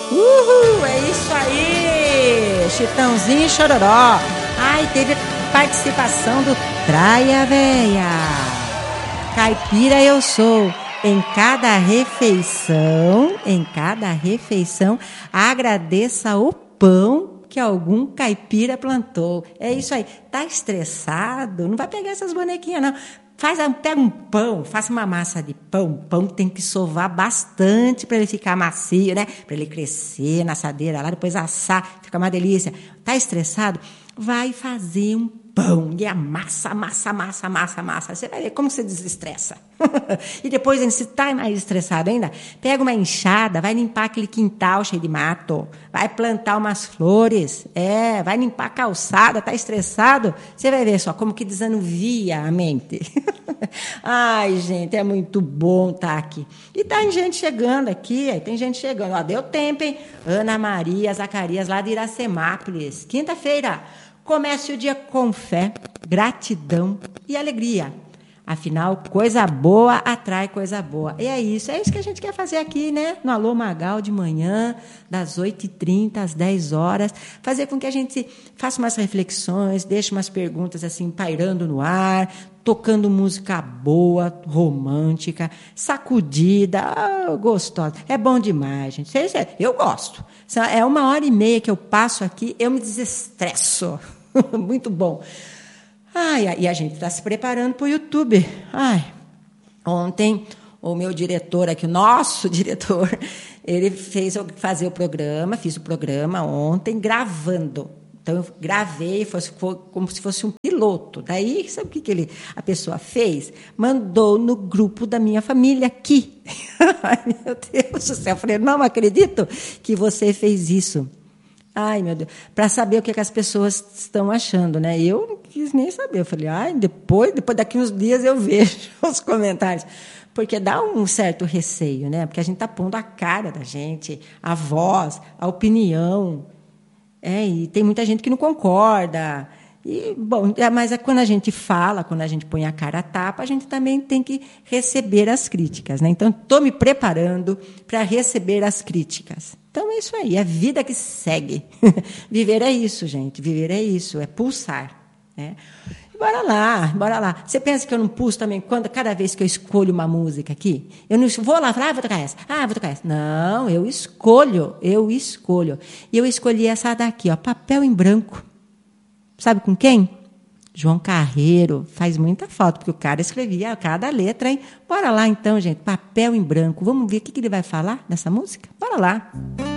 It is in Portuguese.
Uhul, é isso aí! Chitãozinho e Chororó. Ai, teve participação do Traia Véia. Caipira eu sou. Em cada refeição, agradeça o pão que algum caipira plantou. É isso aí. Tá estressado? Não vai pegar essas bonequinhas, não. Pega um pão, faça uma massa de pão. Pão tem que sovar bastante para ele ficar macio, né? Para ele crescer na assadeira lá, depois assar, fica uma delícia. Tá estressado? Vai fazer um pão e amassa. Você vai ver como você desestressa. E depois, se está mais estressado ainda, pega uma enxada, vai limpar aquele quintal cheio de mato, vai plantar umas flores, vai limpar a calçada, tá estressado? Você vai ver só como que desanuvia a mente. Ai, gente, é muito bom estar aqui. E tem gente chegando aqui, tem gente chegando. Ó, deu tempo, hein? Ana Maria Zacarias, lá de Iracemápolis. Quinta-feira. Comece o dia com fé, gratidão e alegria. Afinal, coisa boa atrai coisa boa. E é isso que a gente quer fazer aqui, né? No Alô Magal de manhã, das 8h30 às 10 horas. Fazer com que a gente faça umas reflexões, deixe umas perguntas assim, pairando no ar, tocando música boa, romântica, sacudida, gostosa. É bom demais, gente. Eu gosto. É 1h30 que eu passo aqui, eu me desestresso. Muito bom. E a gente está se preparando para o YouTube. Ontem, o meu diretor aqui, o nosso diretor, ele fez eu fazer o programa, fiz o programa ontem gravando. Então, eu gravei, foi como se fosse um piloto. Daí, sabe o que a pessoa fez? Mandou no grupo da minha família aqui. Ai, meu Deus do céu. Eu falei, não acredito que você fez isso. Ai, meu Deus, para saber o que as pessoas estão achando, né? Eu não quis nem saber. Eu falei, depois daqui uns dias eu vejo os comentários. Porque dá um certo receio, né? Porque a gente está pondo a cara da gente, a voz, a opinião. E tem muita gente que não concorda. Mas quando a gente fala, quando a gente põe a cara a tapa, a gente também tem que receber as críticas, né? Então, estou me preparando para receber as críticas. Então, é isso aí, é a vida que segue. Viver é isso, gente. Viver é isso, é pulsar. Né? Bora lá. Você pensa que eu não pulso também cada vez que eu escolho uma música aqui? Eu não vou lá e falo, vou tocar essa. Vou tocar essa. Não, eu escolho. E eu escolhi essa daqui, ó, Papel em Branco. Sabe com quem? João Carreiro. Faz muita falta, porque o cara escrevia cada letra, hein? Bora lá, então, gente. Papel em Branco. Vamos ver o que ele vai falar nessa música? Bora lá.